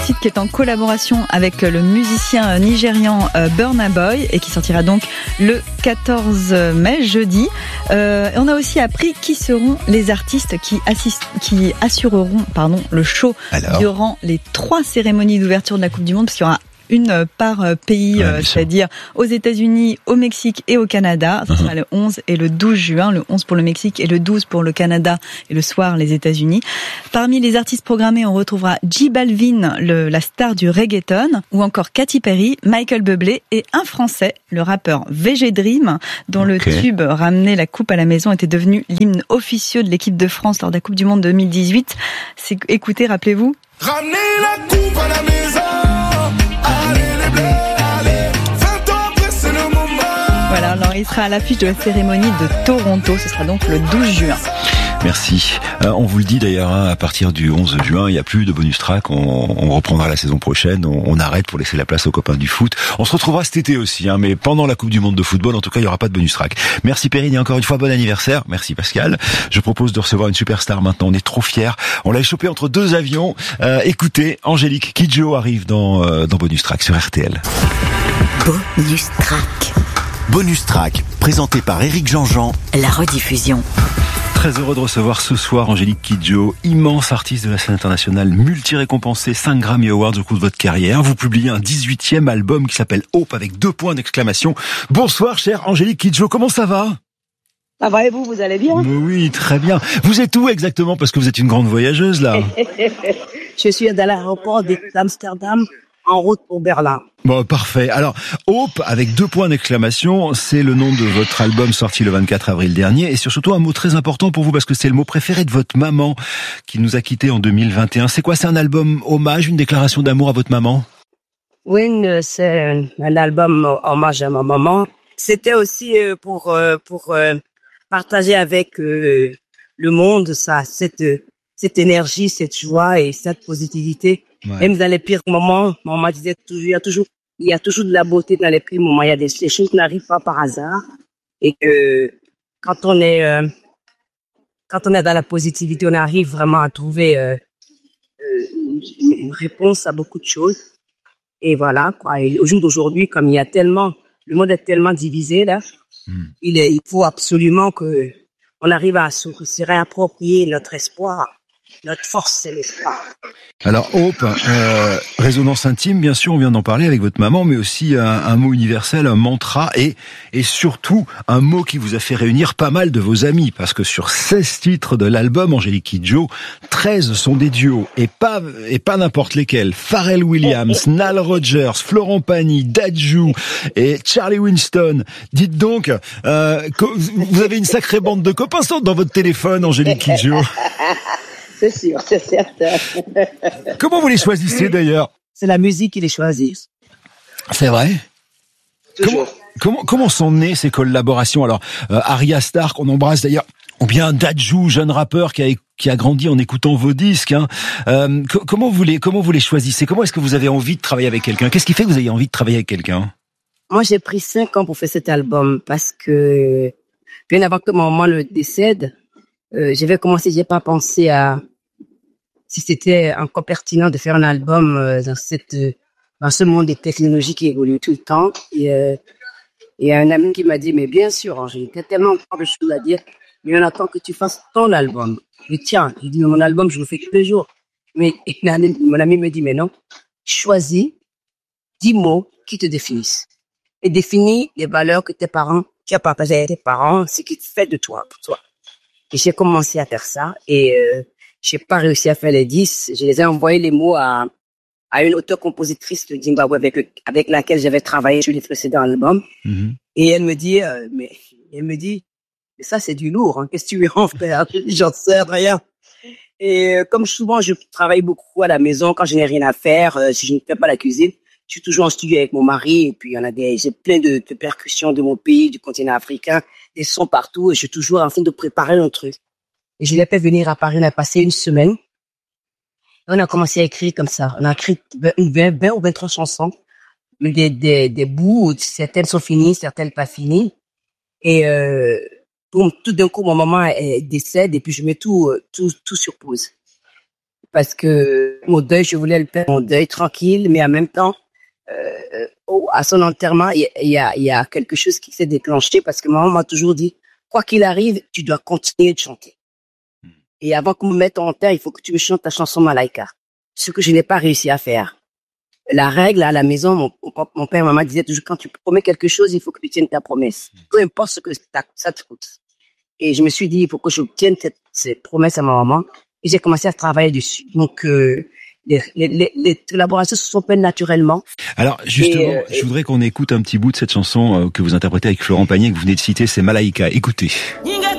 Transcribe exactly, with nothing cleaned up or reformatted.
titre qui est en collaboration avec le musicien nigérian Burna Boy et qui sortira donc le quatorze mai, jeudi. Euh, on a aussi appris qui seront les artistes qui, assistent, qui assureront pardon, le show Alors durant les trois cérémonies d'ouverture de la Coupe du Monde, parce qu'il y aura une par pays, ouais, euh, c'est-à-dire aux États-Unis, au Mexique et au Canada. Ce sera uh-huh. le onze et le douze juin, le onze pour le Mexique et le douze pour le Canada et le soir les États-Unis. Parmi les artistes programmés, on retrouvera J Balvin, le, la star du reggaeton, ou encore Katy Perry, Michael Bublé et un Français, le rappeur V G Dream, dont okay. le tube Ramener la coupe à la maison était devenu l'hymne officieux de l'équipe de France lors de la Coupe du Monde deux mille dix-huit. C'est, écoutez, rappelez-vous. Ramener la coupe à la maison. Voilà, alors il sera à l'affiche de la cérémonie de Toronto, ce sera donc le douze juin. Merci. Euh, on vous le dit d'ailleurs, hein, à partir du onze juin, il n'y a plus de bonus track. On, on reprendra la saison prochaine. On, on arrête pour laisser la place aux copains du foot. On se retrouvera cet été aussi, hein, mais pendant la Coupe du Monde de football, en tout cas, il n'y aura pas de bonus track. Merci Perrine et encore une fois, bon anniversaire. Merci Pascal. Je propose de recevoir une superstar maintenant. On est trop fiers. On l'a échopé entre deux avions. Euh, écoutez, Angélique Kidjo arrive dans, euh, dans bonus track sur R T L. Bonus track. Bonus track, présenté par Éric Jean-Jean. La rediffusion. Très heureux de recevoir ce soir Angélique Kidjo, immense artiste de la scène internationale, multi-récompensée, cinq Grammy Awards au cours de votre carrière. Vous publiez un dix-huitième album qui s'appelle Hope avec deux points d'exclamation. Bonsoir chère Angélique Kidjo, comment ça va ? Ça va et vous, vous allez bien ? Oui, très bien. Vous êtes où exactement ? Parce que vous êtes une grande voyageuse là. Je suis dans l'aéroport d'Amsterdam, en route pour Berlin. Bon, parfait. Alors, Hope, avec deux points d'exclamation, c'est le nom de votre album sorti le vingt-quatre avril dernier, et surtout un mot très important pour vous, parce que c'est le mot préféré de votre maman, qui nous a quittés en deux mille vingt et un. C'est quoi, c'est un album hommage, une déclaration d'amour à votre maman ? Oui, c'est un album hommage à ma maman. C'était aussi pour, pour partager avec le monde ça, cette, cette énergie, cette joie et cette positivité. Ouais. Même dans les pires moments, maman disait toujours, il y a toujours, il y a toujours de la beauté dans les pires moments. Il y a des, des choses qui n'arrivent pas par hasard. Et que quand on est, euh, quand on est dans la positivité, on arrive vraiment à trouver euh, une réponse à beaucoup de choses. Et voilà, quoi. Et au jour d'aujourd'hui, comme il y a tellement, le monde est tellement divisé, là, mm. il, est, il faut absolument que on arrive à se, se réapproprier notre espoir. Notre force, c'est l'espoir. Alors, Hope, euh, résonance intime, bien sûr, on vient d'en parler avec votre maman, mais aussi un, un mot universel, un mantra, et, et surtout un mot qui vous a fait réunir pas mal de vos amis, parce que sur seize titres de l'album Angélique Kidjo, treize sont des duos, et pas, et pas n'importe lesquels. Pharrell Williams, Nile Rodgers, Florent Pagny, Dadju et Charlie Winston. Dites donc, euh, vous avez une sacrée bande de copains dans votre téléphone, Angélique Kidjo. C'est sûr, c'est certain. Comment vous les choisissez d'ailleurs ? C'est la musique qui les choisit. C'est vrai ? Toujours. Comment, comment, comment sont nées ces collaborations ? Alors, euh, Arya Stark, on embrasse d'ailleurs, ou bien Dadju, jeune rappeur qui a, qui a grandi en écoutant vos disques. Hein. Euh, co- comment, vous les, comment vous les choisissez ? Comment est-ce que vous avez envie de travailler avec quelqu'un ? Qu'est-ce qui fait que vous avez envie de travailler avec quelqu'un ? Moi, j'ai pris cinq ans pour faire cet album parce que, bien avant que mon maman le décède, euh, j'avais commencé, j'ai pas pensé à si c'était encore pertinent de faire un album euh, dans cette euh, dans ce monde des technologies qui évolue tout le temps. Et euh, il y a un ami qui m'a dit, mais bien sûr, Angélique, t'as tellement de choses à dire, mais on attend que tu fasses ton album. Et tiens, il dit, mon album, je le fais tous les jours. Mais et mon ami me dit, mais non, choisis dix mots qui te définissent. Et définis les valeurs que tes parents, tu as partagées avec tes parents, ce qui te fait de toi, pour toi. Et j'ai commencé à faire ça, et euh, j'ai pas réussi à faire les dix. Je les ai envoyés les mots à, à une auteure-compositrice de Zimbabwe avec, avec laquelle j'avais travaillé sur les précédents albums. Mm-hmm. Et elle me dit, euh, mais, elle me dit, mais ça, c'est du lourd, hein. Qu'est-ce que tu veux en faire? J'en sais rien. Et euh, comme souvent, je travaille beaucoup à la maison quand je n'ai rien à faire, euh, si je ne fais pas la cuisine, je suis toujours en studio avec mon mari, et puis on a des, j'ai plein de, de percussions de mon pays, du continent africain, des sons partout, et je suis toujours en train de préparer un truc. Et je l'ai fait venir à Paris, on a passé une semaine. On a commencé à écrire comme ça. On a écrit vingt, vingt ou vingt-trois chansons. Mais des, des, des bouts, certaines sont finies, certaines pas finies. Et, euh, tout, tout d'un coup, mon maman elle décède et puis je mets tout, tout, tout sur pause. parce que mon deuil, je voulais le faire mon deuil tranquille, mais en même temps, euh, oh, à son enterrement, il y a, il y a quelque chose qui s'est déclenché parce que maman m'a toujours dit, quoi qu'il arrive, tu dois continuer de chanter. Et avant qu'on me mette en terre, il faut que tu me chantes ta chanson Malaika. Ce que je n'ai pas réussi à faire. La règle à la maison, mon, mon père et maman disaient toujours, quand tu promets quelque chose, il faut que tu tiennes ta promesse. Peu importe ce que ça te coûte. Et je me suis dit, il faut que je tienne cette, cette promesse à ma maman. Et j'ai commencé à travailler dessus. Donc, euh, les, les, les, les collaborations se sont faites naturellement. Alors, justement, et, euh, je voudrais qu'on écoute un petit bout de cette chanson que vous interprétez avec Florent Pagny, que vous venez de citer, c'est Malaika. Écoutez.